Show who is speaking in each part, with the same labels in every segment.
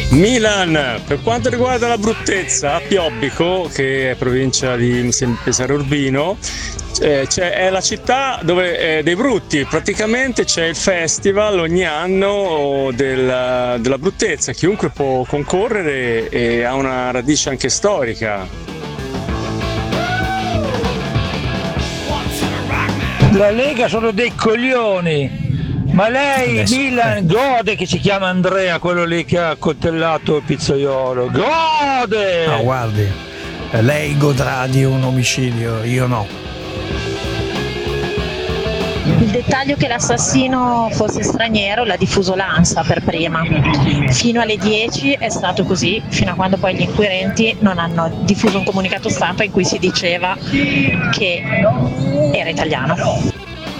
Speaker 1: Milan, per quanto riguarda la bruttezza, a Piobbico, che è provincia di Pesaro Urbino, è la città dove dei brutti, praticamente c'è il festival ogni anno della bruttezza, chiunque può concorrere e ha una radice anche storica.
Speaker 2: La Lega sono dei coglioni. Ma lei, Milan, gode che si chiama Andrea, quello lì che ha accoltellato il pizzaiolo. Gode!
Speaker 3: No, guardi, lei godrà di un omicidio, io no.
Speaker 4: Il dettaglio che l'assassino fosse straniero l'ha diffuso l'ANSA per prima. Fino alle 10 è stato così, fino a quando poi gli inquirenti non hanno diffuso un comunicato stampa in cui si diceva che era italiano.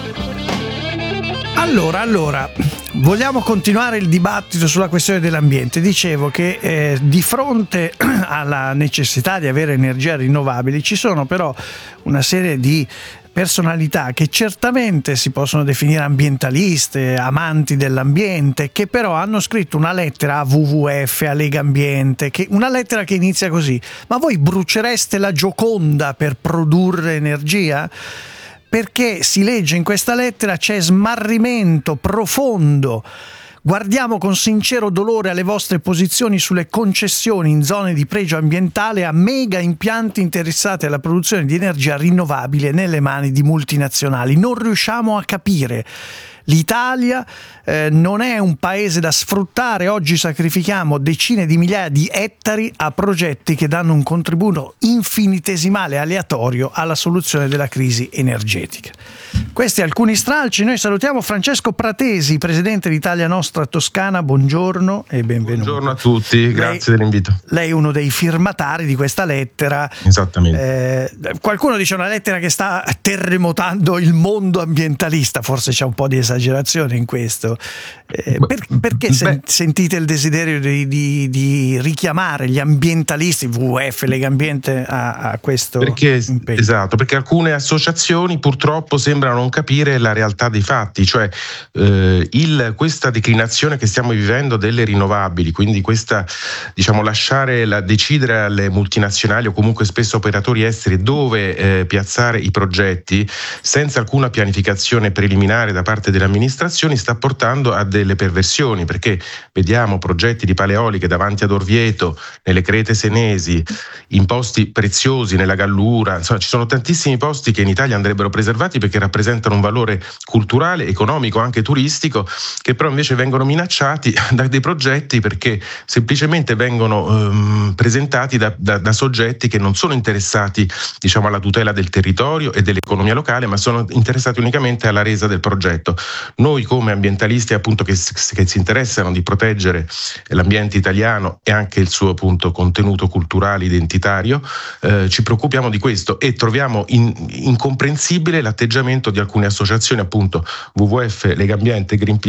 Speaker 3: Allora, vogliamo continuare il dibattito sulla questione dell'ambiente. Dicevo che di fronte alla necessità di avere energie rinnovabili ci sono però una serie di personalità che certamente si possono definire ambientaliste, amanti dell'ambiente, che però hanno scritto una lettera a WWF, a Lega Ambiente, una lettera che inizia così: ma voi brucereste la Gioconda per produrre energia? Perché si legge in questa lettera c'è smarrimento profondo. Guardiamo con sincero dolore alle vostre posizioni sulle concessioni in zone di pregio ambientale a mega impianti interessati alla produzione di energia rinnovabile nelle mani di multinazionali. Non riusciamo a capire. L'Italia non è un paese da sfruttare. Oggi sacrifichiamo decine di migliaia di ettari a progetti che danno un contributo infinitesimale aleatorio alla soluzione della crisi energetica. Questi alcuni stralci. Noi salutiamo Francesco Pratesi, presidente di Italia Nostra Toscana. Buongiorno e benvenuto.
Speaker 5: Buongiorno a tutti, grazie dell'invito.
Speaker 3: Lei è uno dei firmatari di questa lettera.
Speaker 5: Esattamente.
Speaker 3: Qualcuno dice una lettera che sta terremotando il mondo ambientalista, forse c'è un po' di esagerazione in questo. Perché sentite il desiderio di richiamare gli ambientalisti, WWF, Lega Ambiente, a questo impegno?
Speaker 5: Esatto, perché alcune associazioni purtroppo sembrano non capire la realtà dei fatti, cioè questa declinazione che stiamo vivendo delle rinnovabili, quindi questa, lasciare decidere alle multinazionali o comunque spesso operatori esteri dove piazzare i progetti senza alcuna pianificazione preliminare da parte delle amministrazioni sta portando a delle perversioni, perché vediamo progetti di paleoliche davanti ad Orvieto, nelle Crete Senesi, in posti preziosi, nella Gallura, insomma ci sono tantissimi posti che in Italia andrebbero preservati perché rappresentano un valore culturale, economico, anche turistico, che però invece vengono minacciati da dei progetti perché semplicemente vengono presentati da soggetti che non sono interessati alla tutela del territorio e dell'economia locale, ma sono interessati unicamente alla resa del progetto. Noi come ambientalisti appunto che si interessano di proteggere l'ambiente italiano e anche il suo appunto contenuto culturale identitario, ci preoccupiamo di questo e troviamo incomprensibile l'atteggiamento di alcune associazioni, appunto WWF, Lega Ambiente, Greenpeace